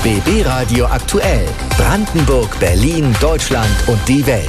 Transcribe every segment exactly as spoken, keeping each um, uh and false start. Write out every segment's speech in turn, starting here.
B B Radio aktuell. Brandenburg, Berlin, Deutschland und die Welt.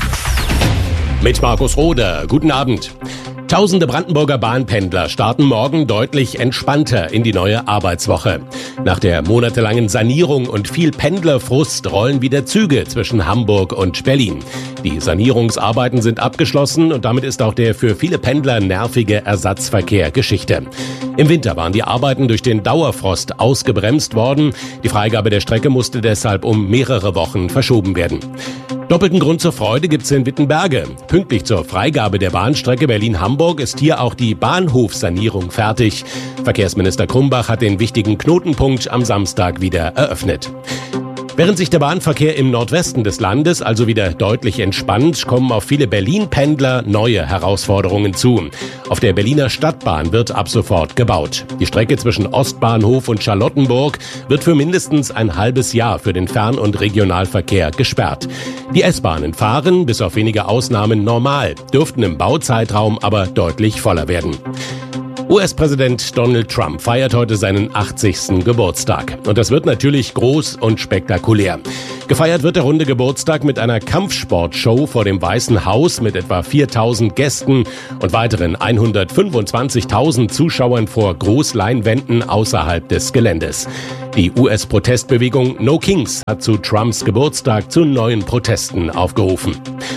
Mit Markus Roder. Guten Abend. Tausende Brandenburger Bahnpendler starten morgen deutlich entspannter in die neue Arbeitswoche. Nach der monatelangen Sanierung und viel Pendlerfrust rollen wieder Züge zwischen Hamburg und Berlin. Die Sanierungsarbeiten sind abgeschlossen und damit ist auch der für viele Pendler nervige Ersatzverkehr Geschichte. Im Winter waren die Arbeiten durch den Dauerfrost ausgebremst worden. Die Freigabe der Strecke musste deshalb um mehrere Wochen verschoben werden. Doppelten Grund zur Freude gibt's in Wittenberge. Pünktlich zur Freigabe der Bahnstrecke Berlin-Hamburg ist hier auch die Bahnhofsanierung fertig. Verkehrsminister Krumbach hat den wichtigen Knotenpunkt am Samstag wieder eröffnet. Während sich der Bahnverkehr im Nordwesten des Landes also wieder deutlich entspannt, kommen auf viele Berlin-Pendler neue Herausforderungen zu. Auf der Berliner Stadtbahn wird ab sofort gebaut. Die Strecke zwischen Ostbahnhof und Charlottenburg wird für mindestens ein halbes Jahr für den Fern- und Regionalverkehr gesperrt. Die S-Bahnen fahren, bis auf wenige Ausnahmen, normal, dürften im Bauzeitraum aber deutlich voller werden. U S-Präsident Donald Trump feiert heute seinen achtzigsten Geburtstag. Und das wird natürlich groß und spektakulär. Gefeiert wird der runde Geburtstag mit einer Kampfsportshow vor dem Weißen Haus mit etwa viertausend Gästen und weiteren hundertfünfundzwanzigtausend Zuschauern vor Großleinwänden außerhalb des Geländes. Die U S-Protestbewegung No Kings hat zu Trumps Geburtstag zu neuen Protesten aufgerufen.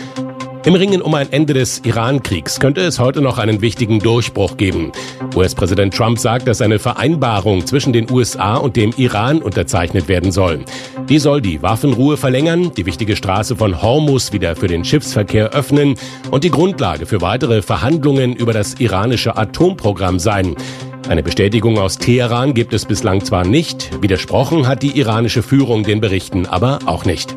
Im Ringen um ein Ende des Iran-Kriegs könnte es heute noch einen wichtigen Durchbruch geben. U S-Präsident Trump sagt, dass eine Vereinbarung zwischen den U S A und dem Iran unterzeichnet werden soll. Die soll die Waffenruhe verlängern, die wichtige Straße von Hormuz wieder für den Schiffsverkehr öffnen und die Grundlage für weitere Verhandlungen über das iranische Atomprogramm sein. Eine Bestätigung aus Teheran gibt es bislang zwar nicht, widersprochen hat die iranische Führung den Berichten aber auch nicht.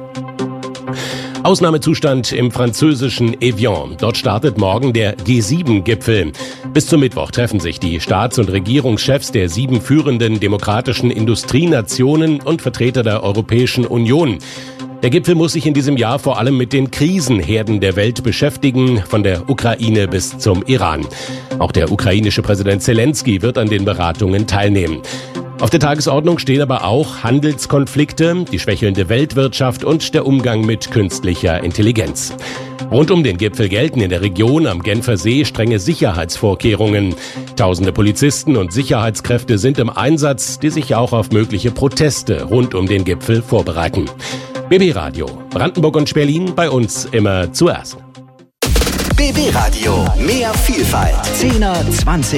Ausnahmezustand im französischen Evian. Dort startet morgen der G sieben Gipfel. Bis zum Mittwoch treffen sich die Staats- und Regierungschefs der sieben führenden demokratischen Industrienationen und Vertreter der Europäischen Union. Der Gipfel muss sich in diesem Jahr vor allem mit den Krisenherden der Welt beschäftigen, von der Ukraine bis zum Iran. Auch der ukrainische Präsident Zelensky wird an den Beratungen teilnehmen. Auf der Tagesordnung stehen aber auch Handelskonflikte, die schwächelnde Weltwirtschaft und der Umgang mit künstlicher Intelligenz. Rund um den Gipfel gelten in der Region am Genfer See strenge Sicherheitsvorkehrungen. Tausende Polizisten und Sicherheitskräfte sind im Einsatz, die sich auch auf mögliche Proteste rund um den Gipfel vorbereiten. B B Radio, Brandenburg und Berlin, bei uns immer zuerst. B B Radio, mehr Vielfalt. zehner, zwanzig